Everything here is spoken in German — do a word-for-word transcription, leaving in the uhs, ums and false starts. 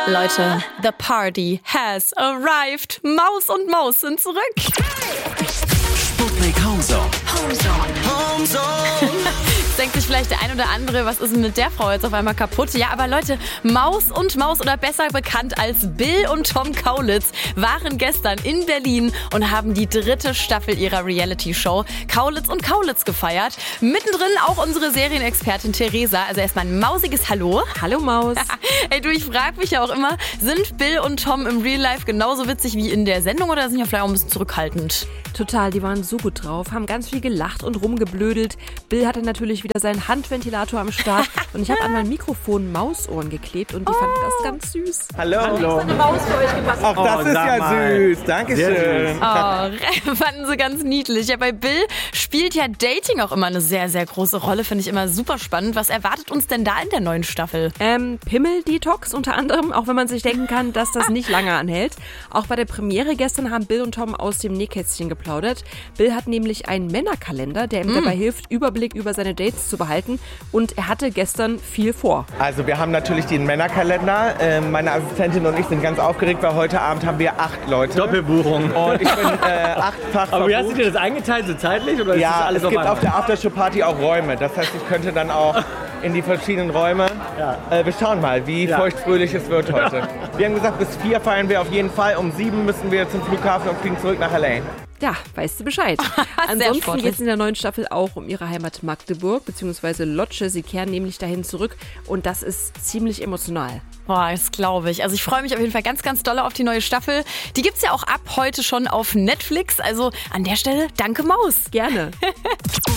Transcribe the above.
Leute, the party has arrived. Maus und Maus sind zurück. Sputnik Homezone. Homezone. Denkt sich vielleicht der ein oder andere, was ist denn mit der Frau jetzt auf einmal kaputt? Ja, aber Leute, Maus und Maus oder besser bekannt als Bill und Tom Kaulitz waren gestern in Berlin und haben die dritte Staffel ihrer Reality-Show Kaulitz und Kaulitz gefeiert. Mittendrin auch unsere Serienexpertin Theresa. Also erstmal ein mausiges Hallo. Hallo Maus. Ey du, ich frage mich ja auch immer, sind Bill und Tom im Real Life genauso witzig wie in der Sendung oder sind die vielleicht auch ein bisschen zurückhaltend? Total, die waren so gut drauf, haben ganz viel gelacht und rumgeblödelt. Bill hatte natürlich wieder seinen Handventilator am Start und ich habe an mein Mikrofon Mausohren geklebt und die oh. fanden das ganz süß. Hallo. Hallo. Ich eine Maus für euch gebastelt. Ach, das oh, ist ja mal. süß. Dankeschön. Oh, fanden sie ganz niedlich. Ja, bei Bill spielt ja Dating auch immer eine sehr, sehr große Rolle. Finde ich immer super spannend. Was erwartet uns denn da in der neuen Staffel? Ähm, Pimmel-Detox unter anderem, auch wenn man sich denken kann, dass das nicht lange anhält. Auch bei der Premiere gestern haben Bill und Tom aus dem Nähkästchen geplaudert. Bill hat nämlich einen Männerkalender, der ihm mm. dabei hilft, Überblick über seine Dates zu behalten. Und er hatte gestern viel vor. Also wir haben natürlich den Männerkalender. Ähm, meine Assistentin und ich sind ganz aufgeregt, weil heute Abend haben wir acht Leute. Doppelbuchung. Und ich bin äh, achtfach Aber wie hast du verbucht. dir das eingeteilt, so zeitlich? Oder ist Ja, das alles es auf gibt einmal? auf der Aftershow-Party auch Räume. Das heißt, ich könnte dann auch in die verschiedenen Räume. Ja. Äh, wir schauen mal, wie Ja. feuchtfröhlich es wird heute. Wir haben gesagt, bis vier feiern wir auf jeden Fall. Um sieben müssen wir zum Flughafen und fliegen zurück nach L A. Ja, weißt du Bescheid. Ansonsten geht es in der neuen Staffel auch um ihre Heimat Magdeburg bzw. Lotsche. Sie kehren nämlich dahin zurück und das ist ziemlich emotional. Boah, das glaube ich. Also ich freue mich auf jeden Fall ganz, ganz doll auf die neue Staffel. Die gibt's ja auch ab heute schon auf Netflix. Also an der Stelle, danke Maus. Gerne.